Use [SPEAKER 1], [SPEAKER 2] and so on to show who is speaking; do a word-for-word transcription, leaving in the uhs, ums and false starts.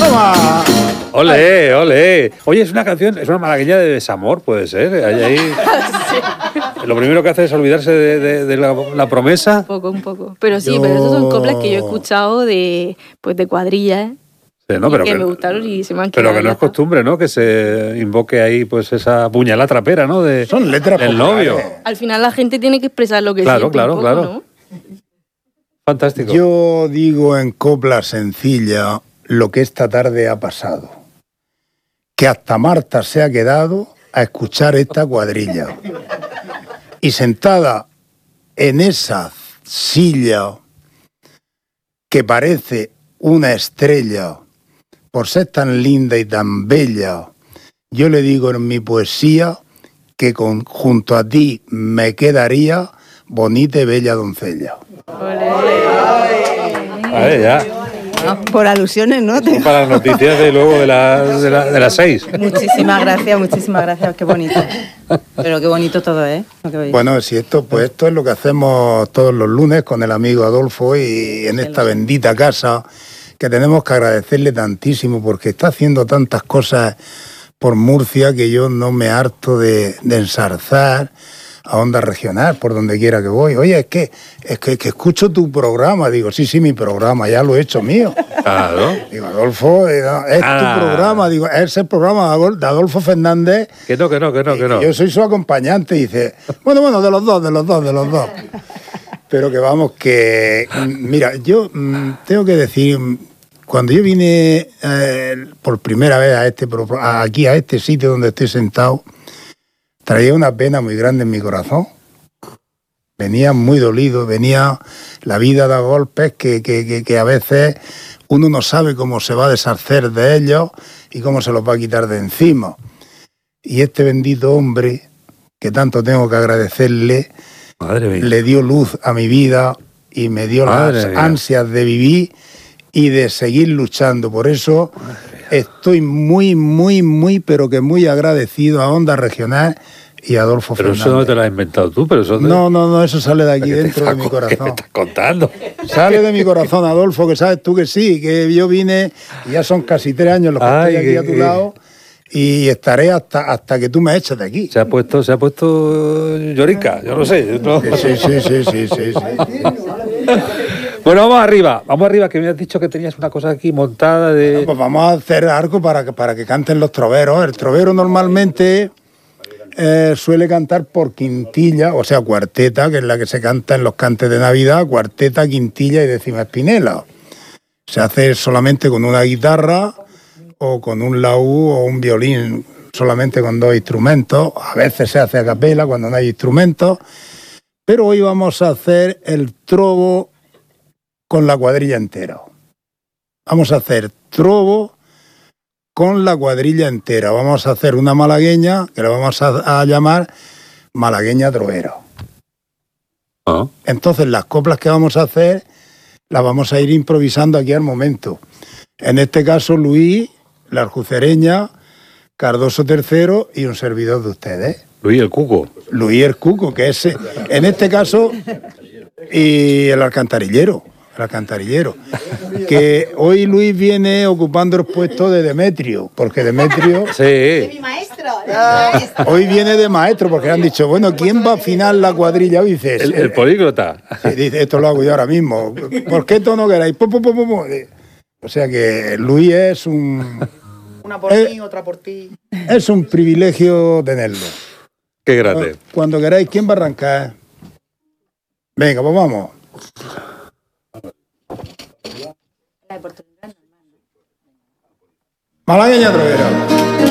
[SPEAKER 1] ¡Toma!
[SPEAKER 2] ¡Ole, ole! Oye, es una canción, es una malagueña de desamor, puede ser. Ahí, ahí... Lo primero que hace es olvidarse de, de, de la, la promesa.
[SPEAKER 3] Un poco, un poco. Pero sí,
[SPEAKER 1] Yo...
[SPEAKER 3] pero esas son coplas que yo he escuchado de, pues, de cuadrillas, ¿eh?
[SPEAKER 2] Sí, no, pero
[SPEAKER 3] que,
[SPEAKER 2] que,
[SPEAKER 3] me gustaron y se me han quedado.
[SPEAKER 2] pero que no es costumbre, ¿no? Que se invoque ahí pues esa puñalada trapera, ¿no? De,
[SPEAKER 1] Son letras
[SPEAKER 2] del
[SPEAKER 1] populares.
[SPEAKER 2] novio.
[SPEAKER 3] Al final la gente tiene que expresar lo que
[SPEAKER 2] Claro,
[SPEAKER 3] siente
[SPEAKER 2] claro,
[SPEAKER 3] un poco,
[SPEAKER 2] claro.
[SPEAKER 3] ¿no?
[SPEAKER 2] Fantástico.
[SPEAKER 1] Yo digo en copla sencilla lo que esta tarde ha pasado. Que hasta Marta se ha quedado a escuchar esta cuadrilla. Y sentada en esa silla que parece una estrella, por ser tan linda y tan bella, yo le digo en mi poesía que con, junto a ti me quedaría bonita y bella doncella.
[SPEAKER 2] Vale, ya.
[SPEAKER 4] Por alusiones, ¿no?
[SPEAKER 2] Son para las noticias de luego de, la, de, la, de las seis.
[SPEAKER 4] Muchísimas gracias, muchísimas gracias, qué bonito. Pero qué bonito todo, ¿eh?
[SPEAKER 1] Bueno, si esto, pues esto es lo que hacemos todos los lunes con el amigo Adolfo y en esta bendita casa, que tenemos que agradecerle tantísimo porque está haciendo tantas cosas por Murcia que yo no me harto de, de ensalzar a Onda Regional, por donde quiera que voy. Oye, es que, es que, que escucho tu programa. Digo, sí, sí, mi programa, ya lo he hecho mío.
[SPEAKER 2] Claro.
[SPEAKER 1] Digo, Adolfo, es
[SPEAKER 2] Ah.
[SPEAKER 1] tu programa. Digo, es el programa de Adolfo Fernández.
[SPEAKER 2] Que no, que no, que no, que no.
[SPEAKER 1] Yo soy su acompañante. Y dice, bueno, bueno, de los dos, de los dos, de los dos. Pero que vamos, que... Mira, yo mm, tengo que decir, cuando yo vine eh, por primera vez a este pro- a- aquí, a este sitio donde estoy sentado, traía una pena muy grande en mi corazón. Venía muy dolido, venía... La vida da golpes que, que, que, que a veces uno no sabe cómo se va a deshacer de ellos y cómo se los va a quitar de encima. Y este bendito hombre, que tanto tengo que agradecerle,
[SPEAKER 2] Madre mía.
[SPEAKER 1] le dio luz a mi vida y me dio
[SPEAKER 2] Madre
[SPEAKER 1] las
[SPEAKER 2] mía.
[SPEAKER 1] ansias de vivir y de seguir luchando. Por eso estoy muy, muy, muy, pero que muy agradecido a Onda Regional y a Adolfo
[SPEAKER 2] Pero
[SPEAKER 1] Fernández.
[SPEAKER 2] eso no te lo has inventado tú, pero eso...
[SPEAKER 1] No, no, no, eso sale de aquí
[SPEAKER 2] ¿Qué te
[SPEAKER 1] dentro
[SPEAKER 2] está
[SPEAKER 1] de mi
[SPEAKER 2] co- ¿Qué me
[SPEAKER 1] corazón.
[SPEAKER 2] estás contando?
[SPEAKER 1] Sale de mi corazón, Adolfo, que sabes tú que sí, que yo vine y ya son casi tres años los que
[SPEAKER 2] Ay,
[SPEAKER 1] estoy aquí
[SPEAKER 2] que-
[SPEAKER 1] a tu
[SPEAKER 2] que-
[SPEAKER 1] lado y estaré hasta, hasta que tú me eches de aquí.
[SPEAKER 2] Se ha puesto, se ha puesto llorica, yo no sé. no-
[SPEAKER 1] Sí, sí, sí, sí, sí, sí.
[SPEAKER 2] Bueno, vamos arriba, vamos arriba, que me has dicho que tenías una cosa aquí montada de...
[SPEAKER 1] Pues vamos a hacer algo para que, para que canten los troveros. El trovero normalmente eh, suele cantar por quintilla, o sea, cuarteta, que es la que se canta en los cantes de Navidad, cuarteta, quintilla y décima espinela. Se hace solamente con una guitarra o con un laúd o un violín, solamente con dos instrumentos. A veces se hace a capela cuando no hay instrumentos. Pero hoy vamos a hacer el trovo con la cuadrilla entera. Vamos a hacer trovo con la cuadrilla entera. Vamos a hacer una malagueña que la vamos a, a llamar malagueña trovera.
[SPEAKER 2] Ah.
[SPEAKER 1] Entonces las coplas que vamos a hacer las vamos a ir improvisando aquí al momento. En este caso Luis, la aljucereña, Cardoso tercero y un servidor de ustedes.
[SPEAKER 2] Luis el Cuco.
[SPEAKER 1] Luis el Cuco, que es en este caso, y el alcantarillero. El alcantarillero. Que hoy Luis viene ocupando el puesto de Demetrio, porque Demetrio
[SPEAKER 2] Sí.
[SPEAKER 5] maestro.
[SPEAKER 1] hoy viene de maestro, porque le han dicho, bueno, ¿quién va a afinar la cuadrilla? Hoy dice,
[SPEAKER 2] El, el políglota.
[SPEAKER 1] eh, dice, esto lo hago yo ahora mismo. ¿Por qué tono queráis? Pum, pum, pum, pum, pum. O sea que Luis es un,
[SPEAKER 5] Una por
[SPEAKER 1] Eh.
[SPEAKER 5] mí, otra por ti.
[SPEAKER 1] es un privilegio tenerlo.
[SPEAKER 2] Qué grande.
[SPEAKER 1] Cuando queráis, ¿quién va a arrancar? Venga, pues vamos. Malagueña trovera.